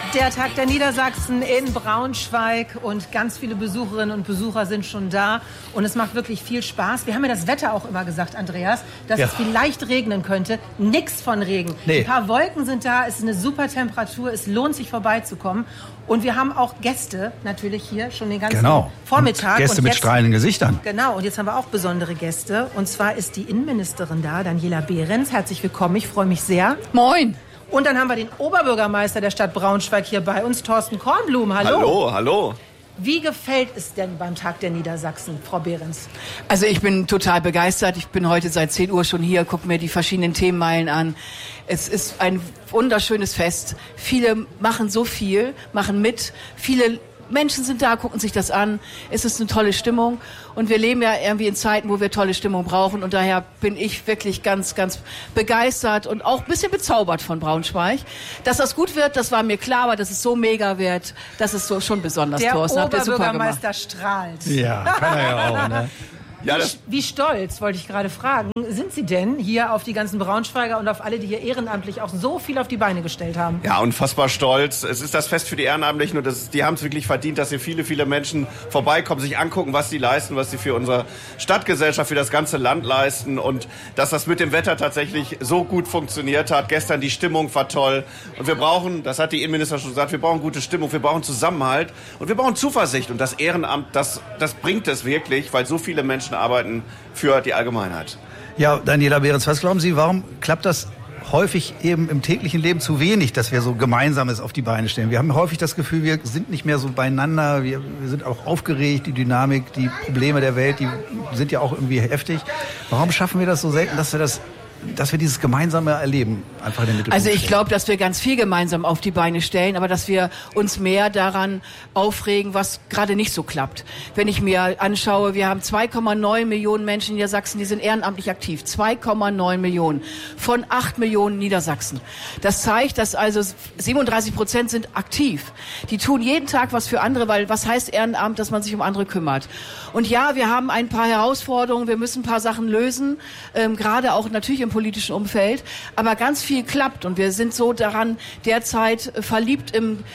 Der Tag der Niedersachsen in Braunschweig und ganz viele Besucherinnen und Besucher sind schon da und es macht wirklich viel Spaß. Wir haben ja das Wetter auch immer gesagt, Andreas, dass es vielleicht regnen könnte. Nix von Regen. Nee. Ein paar Wolken sind da, es ist eine super Temperatur, es lohnt sich vorbeizukommen. Und wir haben auch Gäste natürlich hier schon den ganzen Vormittag. Und Gäste mit strahlenden Gesichtern. Genau, und jetzt haben wir auch besondere Gäste. Und zwar ist die Innenministerin da, Daniela Behrens. Herzlich willkommen, ich freue mich sehr. Moin. Und dann haben wir den Oberbürgermeister der Stadt Braunschweig hier bei uns, Thorsten Kornblum. Hallo. Hallo, hallo. Wie gefällt es denn beim Tag der Niedersachsen, Frau Behrens? Also ich bin total begeistert. Ich bin heute seit 10 Uhr schon hier, gucke mir die verschiedenen Themenmeilen an. Es ist ein wunderschönes Fest. Viele machen so viel, machen mit. Viele Menschen sind da, gucken sich das an. Es ist eine tolle Stimmung. Und wir leben ja irgendwie in Zeiten, wo wir tolle Stimmung brauchen. Und daher bin ich wirklich ganz, ganz begeistert und auch ein bisschen bezaubert von Braunschweig. Dass das gut wird, das war mir klar, aber dass es so mega wird, das ist so schon besonders, Thorsten. Der Oberbürgermeister strahlt. Ja, kann er ja auch, ne? Ja, Wie stolz, wollte ich gerade fragen, sind Sie denn hier auf die ganzen Braunschweiger und auf alle, die hier ehrenamtlich auch so viel auf die Beine gestellt haben? Ja, unfassbar stolz. Es ist das Fest für die Ehrenamtlichen und die haben es wirklich verdient, dass hier viele, viele Menschen vorbeikommen, sich angucken, was sie leisten, was sie für unsere Stadtgesellschaft, für das ganze Land leisten und dass das mit dem Wetter tatsächlich so gut funktioniert hat. Gestern die Stimmung war toll und wir brauchen, das hat die Innenministerin schon gesagt, wir brauchen gute Stimmung, wir brauchen Zusammenhalt und wir brauchen Zuversicht und das Ehrenamt, das bringt es wirklich, weil so viele Menschen arbeiten für die Allgemeinheit. Ja, Daniela Behrens, was glauben Sie, warum klappt das häufig eben im täglichen Leben zu wenig, dass wir so Gemeinsames auf die Beine stellen? Wir haben häufig das Gefühl, wir sind nicht mehr so beieinander, wir sind auch aufgeregt, die Dynamik, die Probleme der Welt, die sind ja auch irgendwie heftig. Warum schaffen wir das so selten, dass wir dieses gemeinsame Erleben einfach in den Mittelpunkt Also ich stellen? glaube, dass wir ganz viel gemeinsam auf die Beine stellen, aber dass wir uns mehr daran aufregen, was gerade nicht so klappt. Wenn ich mir anschaue, wir haben 2,9 Millionen Menschen in Niedersachsen, die sind ehrenamtlich aktiv. 2,9 Millionen von 8 Millionen Niedersachsen. Das zeigt, dass also 37% sind aktiv. Die tun jeden Tag was für andere, weil was heißt Ehrenamt, dass man sich um andere kümmert. Und ja, wir haben ein paar Herausforderungen, wir müssen ein paar Sachen lösen, gerade auch natürlich im politischen Umfeld, aber ganz viel klappt und wir sind so daran derzeit verliebt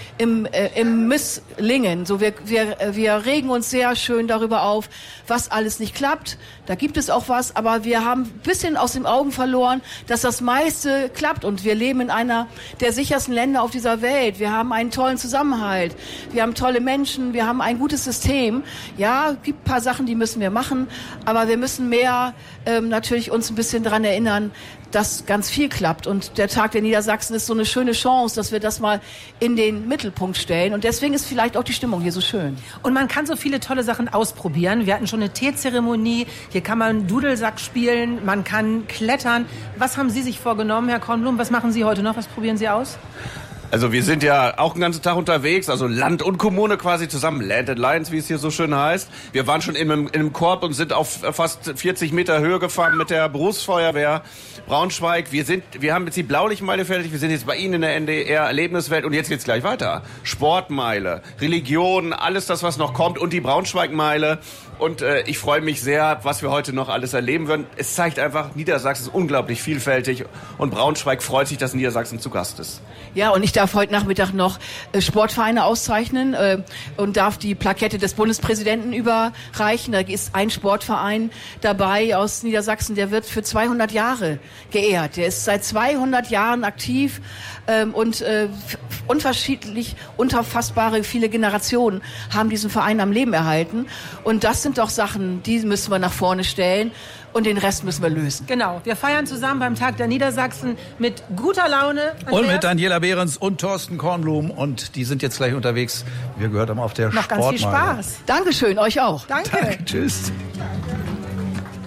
im Misslingen. So wir regen uns sehr schön darüber auf, was alles nicht klappt. Da gibt es auch was, aber wir haben ein bisschen aus den Augen verloren, dass das meiste klappt und wir leben in einer der sichersten Länder auf dieser Welt. Wir haben einen tollen Zusammenhalt, wir haben tolle Menschen, wir haben ein gutes System. Ja, gibt ein paar Sachen, die müssen wir machen, aber wir müssen mehr natürlich uns ein bisschen daran erinnern, dass ganz viel klappt. Und der Tag der Niedersachsen ist so eine schöne Chance, dass wir das mal in den Mittelpunkt stellen. Und deswegen ist vielleicht auch die Stimmung hier so schön. Und man kann so viele tolle Sachen ausprobieren. Wir hatten schon eine Teezeremonie. Hier kann man Dudelsack spielen, man kann klettern. Was haben Sie sich vorgenommen, Herr Kornblum? Was machen Sie heute noch? Was probieren Sie aus? Also wir sind ja auch den ganzen Tag unterwegs, also Land und Kommune quasi zusammen, Land Alliance, wie es hier so schön heißt. Wir waren schon in einem Korb und sind auf fast 40 Meter Höhe gefahren mit der Berufsfeuerwehr Braunschweig. Wir haben jetzt die Blaulichtmeile fertig, wir sind jetzt bei Ihnen in der NDR Erlebniswelt und jetzt geht's gleich weiter. Sportmeile, Religion, alles das, was noch kommt und die Braunschweigmeile. Und ich freue mich sehr, was wir heute noch alles erleben werden. Es zeigt einfach, Niedersachsen ist unglaublich vielfältig und Braunschweig freut sich, dass Niedersachsen zu Gast ist. Ja, und ich darf heute Nachmittag noch Sportvereine auszeichnen und darf die Plakette des Bundespräsidenten überreichen. Da ist ein Sportverein dabei aus Niedersachsen, der wird für 200 Jahre geehrt. Der ist seit 200 Jahren aktiv und unterschiedlich, unfassbare viele Generationen haben diesen Verein am Leben erhalten. Und das sind doch Sachen, die müssen wir nach vorne stellen. Und den Rest müssen wir lösen. Genau. Wir feiern zusammen beim Tag der Niedersachsen mit guter Laune. Andreas? Und mit Daniela Behrens und Thorsten Kornblum. Und die sind jetzt gleich unterwegs. Wir gehört haben auf der Noch Sportmeile. ganz viel Spaß. Dankeschön, euch auch. Danke. Danke. Tschüss. Danke.